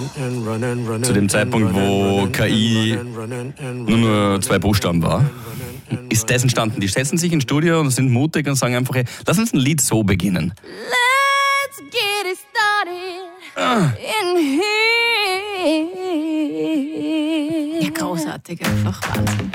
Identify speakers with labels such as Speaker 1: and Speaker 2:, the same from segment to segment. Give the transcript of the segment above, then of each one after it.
Speaker 1: Zu dem Zeitpunkt, wo KI nur 2 Buchstaben war, ist das entstanden. Die setzen sich ins Studio und sind mutig und sagen einfach, hey, lass uns ein Lied so beginnen.
Speaker 2: Let's get it started in here.
Speaker 3: Ja, großartig, einfach Wahnsinn.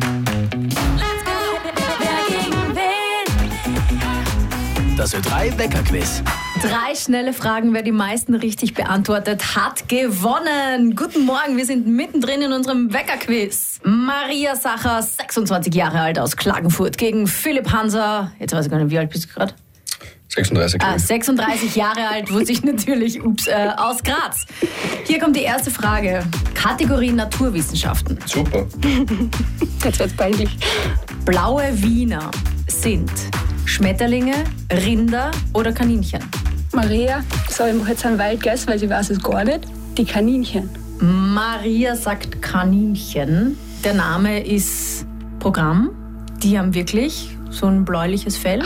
Speaker 4: Das Ö3-Wecker-Quiz.
Speaker 3: 3 schnelle Fragen, wer die meisten richtig beantwortet, hat gewonnen. Guten Morgen, wir sind mittendrin in unserem Weckerquiz. Maria Sacher, 26 Jahre alt, aus Klagenfurt, gegen Philipp Hanser. Jetzt weiß ich gar nicht, wie alt bist du gerade?
Speaker 1: 36.
Speaker 3: 36 Jahre alt, wusste ich natürlich, aus Graz. Hier kommt die erste Frage. Kategorie Naturwissenschaften.
Speaker 1: Super.
Speaker 2: Jetzt wird's peinlich.
Speaker 3: Blaue Wiener sind Schmetterlinge, Rinder oder Kaninchen?
Speaker 2: Maria, so, ich mache jetzt einen Wildguess, weil sie weiß es gar nicht. Die Kaninchen.
Speaker 3: Maria sagt Kaninchen. Der Name ist Programm. Die haben wirklich so ein bläuliches Fell.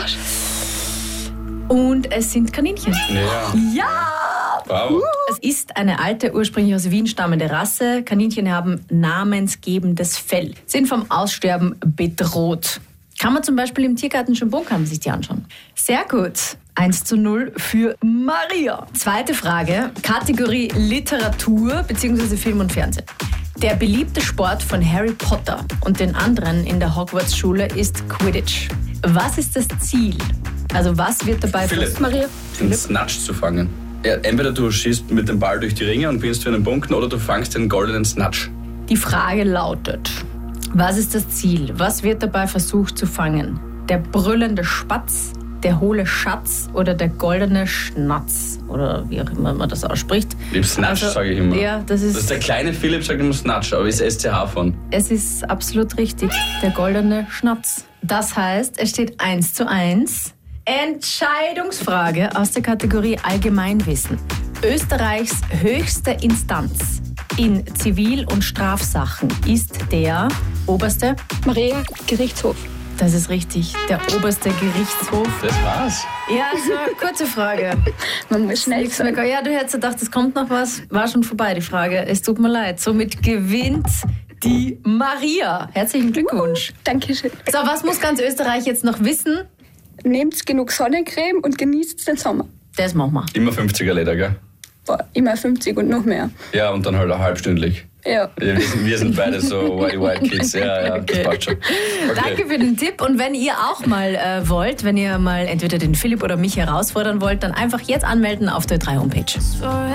Speaker 3: Und es sind Kaninchen.
Speaker 1: Ja.
Speaker 3: Ja!
Speaker 1: Wow.
Speaker 3: Es ist eine alte, ursprünglich aus Wien stammende Rasse. Kaninchen haben namensgebendes Fell, sind vom Aussterben bedroht. Kann man zum Beispiel im Tiergarten Schönbrunn sich die anschauen. Sehr gut. 1:0 für Maria. Zweite Frage. Kategorie Literatur bzw. Film und Fernsehen. Der beliebte Sport von Harry Potter und den anderen in der Hogwarts-Schule ist Quidditch. Was ist das Ziel? Also was wird dabei
Speaker 1: Philipp,
Speaker 2: Maria.
Speaker 1: den Snatch zu fangen. Ja, entweder du schießt mit dem Ball durch die Ringe und gewinnst für einen Punkten oder du fangst den goldenen Snatch.
Speaker 3: Die Frage lautet, was ist das Ziel? Was wird dabei versucht zu fangen? Der brüllende Spatz, der hohle Schatz oder der goldene Schnatz? Oder wie auch immer man das ausspricht.
Speaker 1: Lieb Snatch, sage ich immer.
Speaker 3: Ja, das ist
Speaker 1: der kleine Philipp sagt immer Snatch, aber ist SCH von.
Speaker 3: Es ist absolut richtig, der goldene Schnatz. Das heißt, es steht 1:1. Entscheidungsfrage aus der Kategorie Allgemeinwissen. Österreichs höchste Instanz in Zivil- und Strafsachen ist der oberste.
Speaker 2: Maria, Gerichtshof.
Speaker 3: Das ist richtig, der oberste Gerichtshof.
Speaker 1: Das war's.
Speaker 3: Ja, so eine kurze Frage.
Speaker 2: Man muss schnell sein.
Speaker 3: Ja, du hättest gedacht, es kommt noch was. War schon vorbei, die Frage. Es tut mir leid. Somit gewinnt die Maria. Herzlichen Glückwunsch.
Speaker 2: Dankeschön.
Speaker 3: So, was muss ganz Österreich jetzt noch wissen?
Speaker 2: Nehmt genug Sonnencreme und genießt den Sommer.
Speaker 3: Das machen wir.
Speaker 1: Immer 50er Leder, gell?
Speaker 2: Boah, immer 50 und noch mehr.
Speaker 1: Ja, und dann halt auch halbstündlich.
Speaker 2: Ja.
Speaker 1: Ja, wir sind beide so white Kids. Ja, das passt schon. Okay.
Speaker 3: Danke für den Tipp. Und wenn ihr auch mal wollt, wenn ihr mal entweder den Philipp oder mich herausfordern wollt, dann einfach jetzt anmelden auf der Ö3 Homepage.